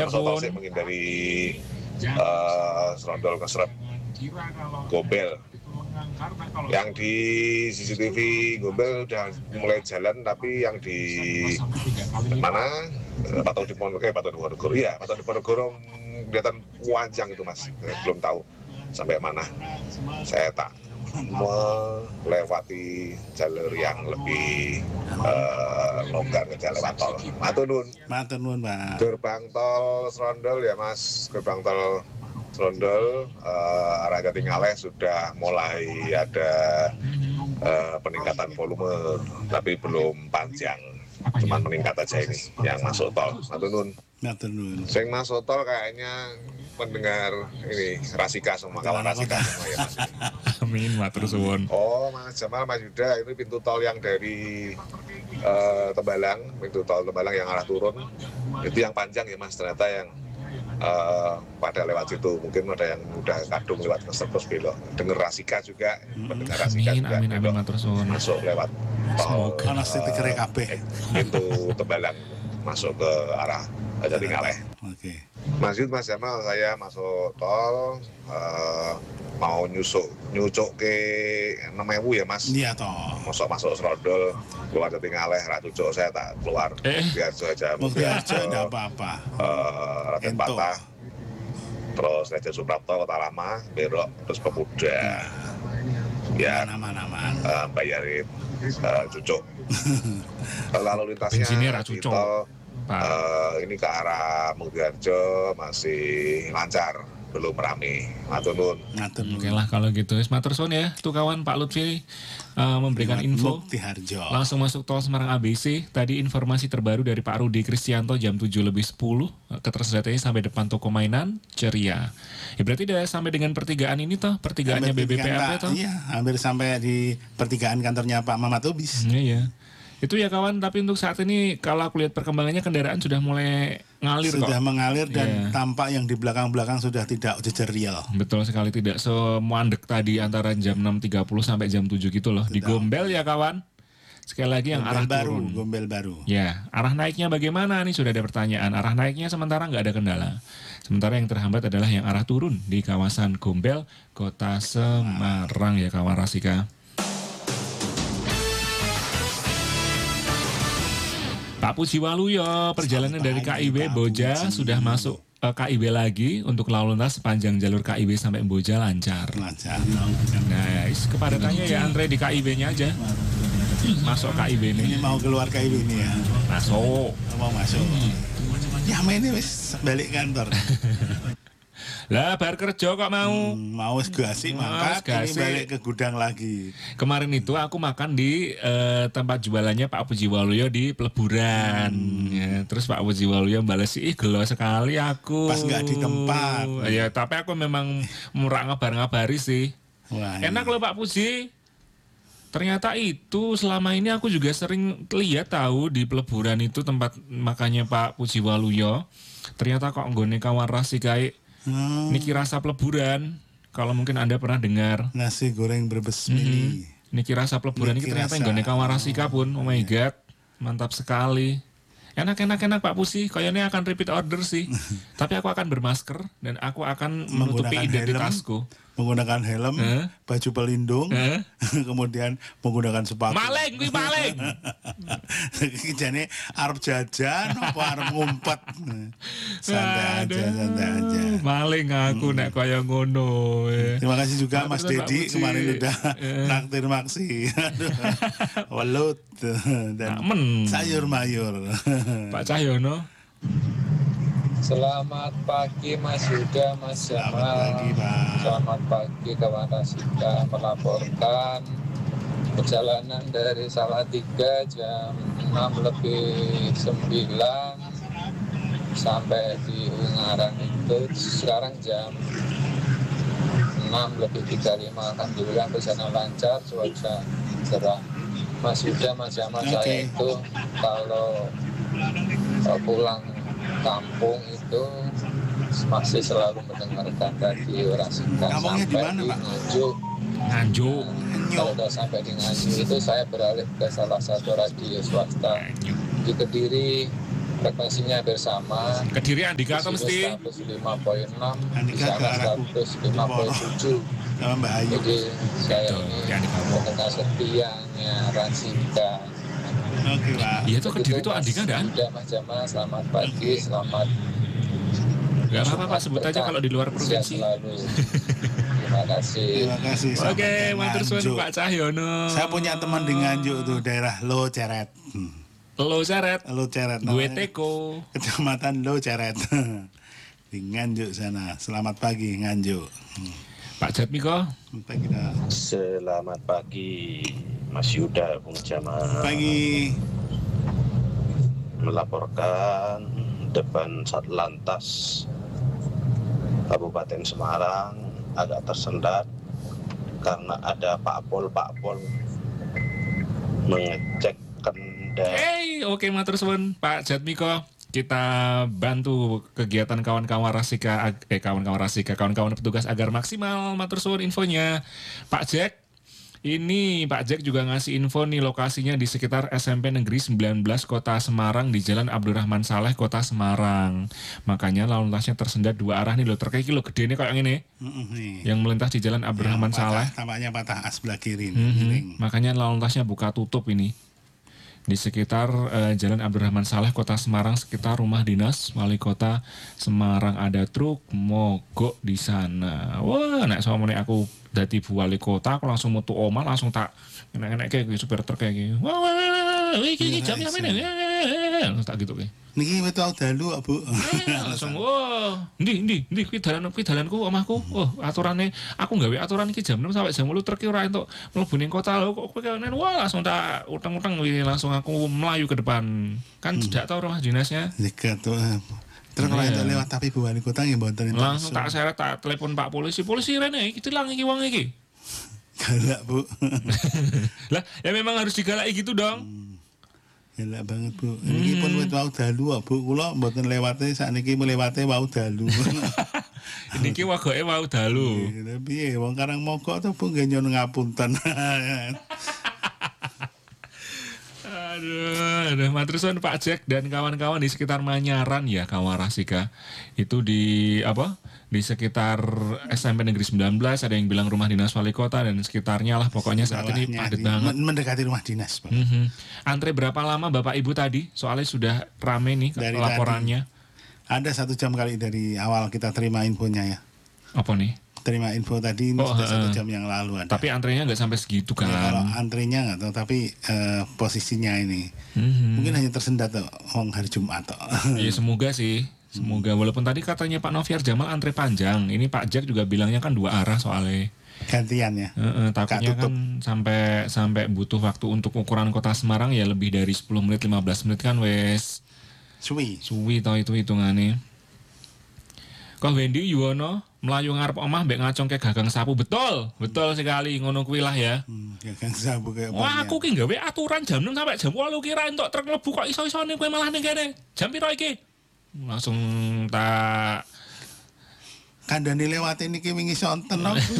Sotol sih menghindari serondol keseret Gombel. Yang di CCTV Gombel udah mulai jalan, tapi yang di mana Patung Diponegoro, iya Patung Diponegoro kelihatan panjang itu mas, belum tahu sampai mana. Saya tak melewati jalur yang lebih longgar ke jalur tol. Matur nuwun Pak. Gerbang tol Serondol ya mas, gerbang tol Serondol arah Jatingaleh sudah mulai ada peningkatan volume, tapi belum panjang, cuma meningkat aja ini yang masuk tol. Matur nuwun. Sing masuk tol kayaknya mendengar ini Rasika semua, kawan Rasika semua ya mas. Amin, matur suwun. Oh Mas Jamal, Mas Yuda, ini pintu tol yang dari Tembalang, pintu tol Tembalang yang arah turun itu yang panjang ya mas, ternyata yang pada lewat situ, mungkin ada yang udah kadung lewat ke terus belok. Dengar Rasika juga, mendengar Rasika juga amin, matur suwun. Masuk lewat tol pintu Tembalang masuk ke arah Jatingaleh. Oke. Mas Jamal, saya masuk tol mau nyucuk ke 6.000 ya mas. Iya toh. Masuk Serondol, keluar Jatingaleh, cucuk saya tak keluar. Biar aja. Tidak apa-apa. Raden Patah, terus Raja Suprapto, Kota Lama, belok terus Pemuda. Ya, bayarin cucuk. Lalu lintasnya di tol ini ke arah Mugiharjo masih lancar, belum rame. Matur nuwun. Oke lah kalau gitu, matur suwun ya. Tuh kawan Pak Lutfi memberikan info. Langsung masuk tol Semarang ABC. Tadi informasi terbaru dari Pak Rudi Kristianto jam 7:10. Ketersediaannya sampai depan toko mainan ceria. Ya berarti udah sampai dengan pertigaan ini toh, pertigaannya BBPAP toh? Iya, hampir sampai di pertigaan kantornya Pak Mamat Ubis. Iya. Itu ya kawan, tapi untuk saat ini kalau aku lihat perkembangannya kendaraan sudah mulai ngalir kok. Sudah mengalir dan tampak yang di belakang-belakang sudah tidak jejer real. Betul sekali, tidak semandek tadi antara jam 6.30 sampai jam 7 gitu loh. Di Gombel ya kawan. Sekali lagi yang arah turun. Gombel baru. Ya, arah naiknya bagaimana nih? Sudah ada pertanyaan. Arah naiknya sementara nggak ada kendala. Sementara yang terhambat adalah yang arah turun di kawasan Gombel, Kota Semarang ya kawan Rasika. Pak Puji Waluyo, perjalanan dari KIB Boja sudah masuk KIB lagi untuk lalu lintas sepanjang jalur KIB sampai Boja lancar. Nah, kepadatannya ya Andre di KIB-nya aja. Masuk KIB ini. Ini mau keluar KIB ini ya. Masuk. Mau masuk. Ya ini wis balik kantor. Lah bar kerja kok mau wis gasi mangkat ini balik ke gudang lagi. Kemarin itu aku makan di tempat jualannya Pak Puji Waluyo di Peleburan ya, terus Pak Puji Waluyo balas ih gelo sekali aku pas nggak di tempat ya, tapi aku memang murah ngabar-ngabari sih. Wah, enak loh Pak Puji. Ternyata itu selama ini aku juga sering lihat tahu di Peleburan itu tempat makannya Pak Puji Waluyo. Ternyata kok nggone kawan rasi kayak Niki Rasa Peleburan. Kalau mungkin Anda pernah dengar nasi goreng Brebes mili. Niki Rasa Peleburan ini ternyata nggone kawan rasika pun. Oh my god, mantap sekali. Enak Pak Pusi, kayaknya akan repeat order sih. Tapi aku akan bermasker dan aku akan menutupi identitasku. Menggunakan helm, baju pelindung, kemudian menggunakan sepatu. Maling. Jadi arep jajan apa arep ngumpet. Santai aja. Maling aku nek kaya ngono. Terima kasih juga Mas Dedi kemarin udah naktir maksi. Welut dan sayur mayur. Pak Cahyono. Selamat pagi Mas Yuda, Mas Jamal. Selamat pagi kawan Rasika, melaporkan perjalanan dari Salatiga jam 6:09 sampai di Ungaran itu sekarang jam 6:35. Alhamdulillah perjalanan lancar, cuaca cerah. Mas Yuda, Mas Jamal, saya itu kalau pulang kampung itu masih selalu mendengarkan radio Rasika sampai di Nganjuk. Kalau udah sampai di Nganjuk itu saya beralih ke salah satu radio swasta di Kediri, frekuensinya hampir sama. Kediri Andika atau mesti 105.6, di sana 105.7. Jadi saya ini pendengar setianya Rasika. Oke, Pak. Iya tuh Kediri itu Andika dan? Sudah Mas Jamal, selamat pagi, selamat. Gak apa-apa Pak, sebut aja kalau di luar provinsi. Terima kasih. Terima kasih. Oke, matur suwun Pak Cahyono. Saya punya teman di Nganjuk tuh, daerah Lo Ceret. Lo Ceret. Gue Teko. Kecamatan Lo Ceret. Di Nganjuk sana. Selamat pagi Nganjuk. Pak Jatmiko. Selamat pagi Mas Yuda, Bung Jamal. Pagi. Melaporkan depan Satlantas Kabupaten Semarang agak tersendat karena ada Pak Pol mengecek kendaraan. Oke, matur suwun Pak Jatmiko. Kita bantu kegiatan kawan-kawan petugas agar maksimal. Matur suwun infonya Pak Jack. Ini Pak Jack juga ngasih info nih lokasinya di sekitar SMP Negeri 19 Kota Semarang di Jalan Abdurrahman Saleh Kota Semarang. Makanya lalu lintasnya tersendat dua arah nih lo, terkait lo gede nih kayak ini. Yang melintas di Jalan Abdurrahman Saleh. Tampaknya patah sebelah kiri. Makanya lalu lintasnya buka tutup ini. Di sekitar Jalan Abdurrahman Saleh Kota Semarang, sekitar rumah dinas Wali Kota Semarang, ada truk mogok di sana. Wah, nek somone aku dadi Bu Wali Kota, aku langsung metu omah, langsung tak enak-enak kayak supir truk kayak gini. Wah, iki jam yang mana? Tak gitu kayak. Niki metu dalu, Bu. Langsung wah, ndi kuwi dalanku omahku. Oh, aturane aku nggawe aturan iki jam 6 sampai jam 8 truk ora entuk mlebu ning kota lho. Kok kowe kene wah langsung tak utang-utang langsung aku melayu ke depan. Kan tidak tahu rumah dinasnya. Dekat tuh. Terus kalau itu lewat tapi Bu Wali Kota nggih mboten langsung tak seret, tak telepon Pak Polisi rene iki tilang iki wong iki. Galak, Bu. Lah, ya memang harus digalaki gitu dong. Galak banget, Bu. Ini pun wau dalu, Bu. Kula mboten lewate sakniki melewate wau dalu. Ini ki wagoke wau dalu. Piye wong Karang mogok to Bu nggih nyon ngapunten. Aduh, matur suwun Pak Jack dan kawan-kawan di sekitar Manyaran ya, kawan Rasika. Itu di apa? Di sekitar SMP Negeri 19, ada yang bilang rumah dinas wali kota dan sekitarnya lah. Pokoknya saat ini padat banget. Mendekati rumah dinas, Pak. Antre berapa lama Bapak Ibu tadi? Soalnya sudah rame nih dari laporannya. Tadi, ada 1 jam kali dari awal kita terima infonya ya. Apa nih? Terima info tadi sudah 1 jam yang lalu ada. Tapi antrenya nggak sampai segitu kan? Ya, kalau antrenya nggak tahu, tapi posisinya ini mungkin hanya tersendat hari Jumat. Iya semoga sih, semoga. Walaupun tadi katanya Pak Noviar Jamal antre panjang, ini Pak Jack juga bilangnya kan 2 arah soalnya. Gantian ya. Takutnya kan sampai butuh waktu untuk ukuran kota Semarang ya lebih dari 10 menit 15 menit kan wes. Suwi tau itu hitungannya. Kok Wendy Yuwono melayu ngarep omah mbek ngacong ke gagang sapu. Betul sekali ngono kuwi lah ya. Gagang sapu kayak wah, aku ki gawe aturan jam 6 sampai jam 8 kira entuk truk mlebu kok iso-isone kowe malah ning kene. Jam piro iki? Langsung tak kandhane lewate niki wingi sonten aku.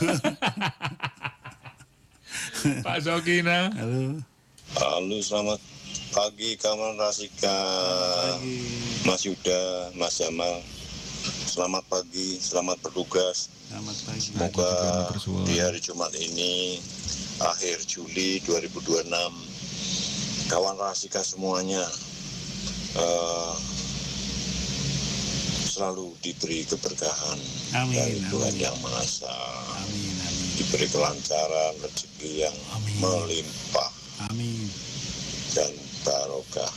Pak Zokina. Halo, selamat pagi kawan Rasika. Mas Yuda, Mas Jamal. Selamat pagi, selamat bertugas. Selamat pagi. Semoga di hari Jumat ini, akhir Juli 2026, kawan Rasika semuanya selalu diberi keberkahan dari Tuhan Yang Maha Esa. Diberi kelancaran, rezeki yang melimpah. Dan barokah.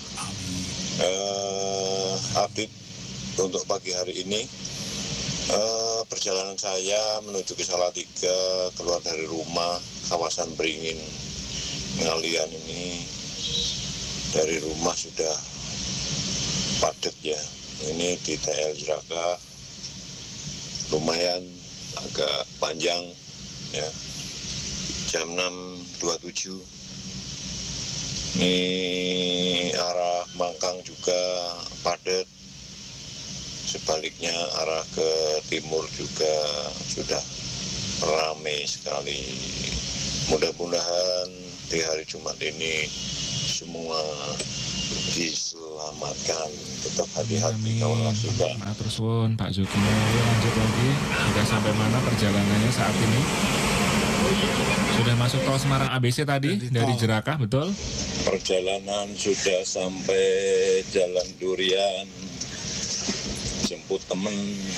Update untuk pagi hari ini, perjalanan saya menuju ke Salatiga, keluar dari rumah kawasan Beringin Ngalian ini, dari rumah sudah padat ya. Ini di TL Jeraka lumayan agak panjang ya, jam 6.27. Ini arah Mangkang juga padat. Sebaliknya arah ke timur juga sudah ramai sekali. Mudah-mudahan di hari Jumat ini semua diselamatkan. Tetap hati-hati kawan juga. Terus Pak Zokina, lanjut lagi. Sudah sampai mana perjalanannya saat ini? Sudah masuk tol Semarang ABC tadi dari Jerakah, betul? Perjalanan sudah sampai Jalan Durian, jemput temen.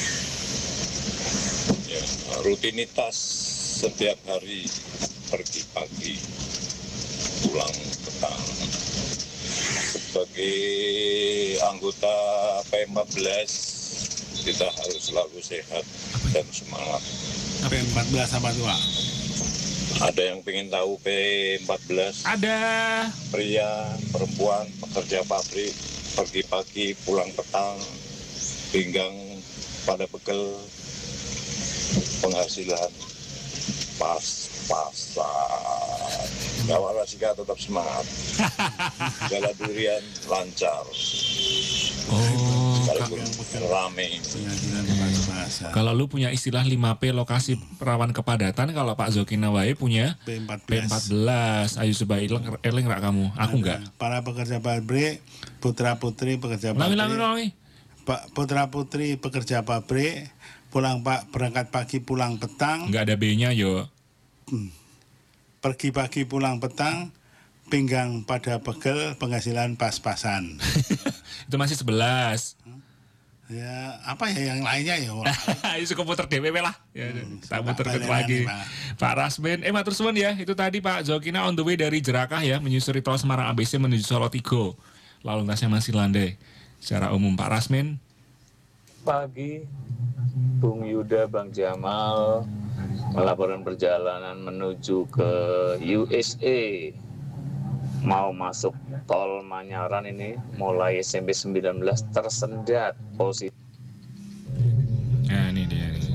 Ya, rutinitas setiap hari, pergi pagi, pulang petang. Sebagai anggota P14, kita harus selalu sehat dan semangat. P14 apa tuh, Pak? Ada yang pengen tahu P14? Ada. Pria, perempuan, pekerja pabrik, pergi pagi, pulang petang, pinggang pada pegel, penghasilan pas-pasan. Kawan Rasika tetap semangat. Jalan Durian lancar. Rame. Kalau lu punya istilah 5P lokasi rawan kepadatan, kalau Pak Zokina wae punya P14. Ayo coba eling rak kamu. Aku enggak. Para pekerja pabrik, putra-putri pekerja pabrik. Putra-putri pekerja pabrik, berangkat pagi pulang petang. Enggak ada B-nya yo. Pergi pagi pulang petang, pinggang pada pegel, penghasilan pas-pasan. Itu masih 11. Ya, apa ya yang lainnya ya? Itu komputer DPP lah. Ya, tak muter lagi. Pak Rasben, matur suwun ya. Itu tadi Pak Zokina on the way dari Jerakah ya, menyusuri tol Semarang ABC menuju Solo Tigo. Lalu lintasnya masih landai. Secara umum Pak Rasben. Pagi, Bung Yuda, Bang Jamal melaporkan perjalanan menuju ke USA. Mau masuk tol Manyaran ini mulai SMP 19 tersendat posisi. Nah ini dia nih.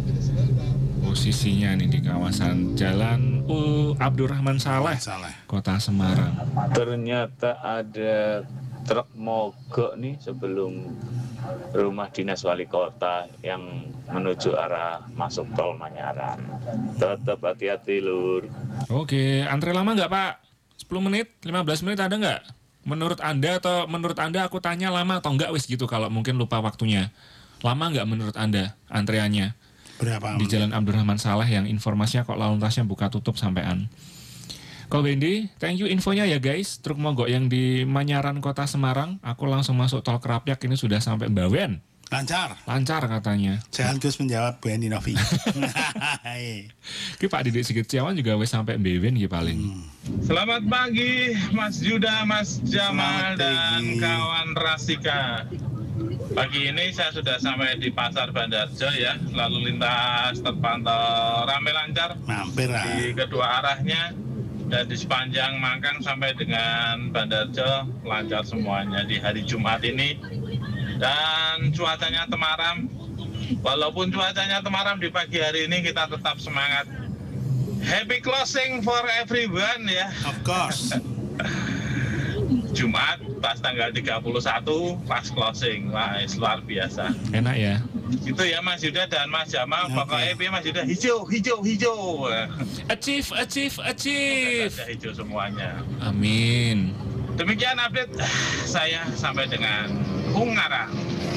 Posisinya nih di kawasan Jalan Abdurrahman Saleh, Kota Semarang. Ternyata ada truk mogok nih sebelum rumah dinas wali kota yang menuju arah masuk tol Manyaran. Tetap hati-hati lur. Oke, antre lama nggak Pak? 10 menit, 15 menit ada nggak? Menurut Anda atau menurut Anda aku tanya lama atau enggak wis gitu kalau mungkin lupa waktunya. Lama nggak menurut Anda antreannya? Berapa? Di Jalan Abdurrahman Saleh yang informasinya kok lalu lintasnya buka tutup sampean. Ko Bendi, thank you infonya ya guys. Truk mogok yang di Manyaran Kota Semarang, aku langsung masuk tol Kerapyak ini sudah sampai Bawen. Lancar katanya. Jangan Gus menjawab Bu Eni Novi. Ki Pak Didik Sigit Siawan juga wis sampai Bawen ki paling. Selamat pagi Mas Yuda, Mas Jamal dan kawan Rasika. Pagi ini saya sudah sampai di Pasar Bandarjo ya. Lalu lintas terpantau ramai lancar. Mampir lah. Di kedua arahnya. Dan di sepanjang Mangkang sampai dengan Bandarjo lancar semuanya di hari Jumat ini. Dan cuacanya temaram. Walaupun cuacanya temaram di pagi hari ini kita tetap semangat. Happy closing for everyone ya. Of course. Jumat pas tanggal 31 pas closing. Wah, luar biasa. Enak ya. Itu ya Mas Yuda dan Mas Jamal. Pokoknya Mas Yuda hijau. Achieve. Hijau semuanya. Amin. Demikian update saya sampai dengan Ungarang.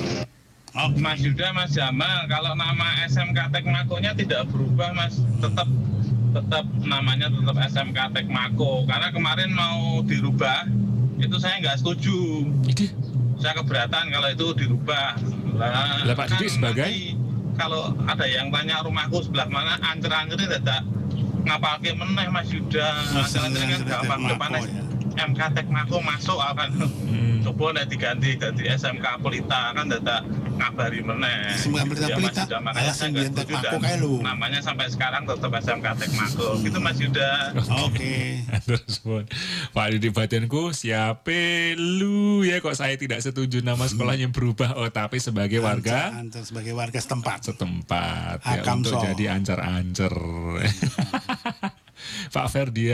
Mas Yuda, Mas Jamal, kalau nama SMK Tekmakonya tidak berubah Mas, tetap namanya tetap SMK Tekmako. Karena kemarin mau dirubah, itu saya nggak setuju. Saya keberatan kalau itu dirubah. Lah Pak Didik sebagai? Kalau ada yang tanya rumahku sebelah mana, ancer-ancer ini tidak ngapalke meneh Mas Yuda. Ancer-ancer kan gampang depannya. MK Tekmako masuk kan. Coba nek diganti dari SMK Pelita kan dadak ngabari meneh. SMK Pelita. Alasan dia Tekmako kae lho. Namanya sampai sekarang tetap SMK Tekmako. Gitu Mas Yuda. Oke. Terus Pak Didik badanku siapa lu ya kok saya tidak setuju nama sekolahnya berubah tapi sebagai warga sebagai warga setempat ya, untuk jadi ancer-ancer. Pak Ferdi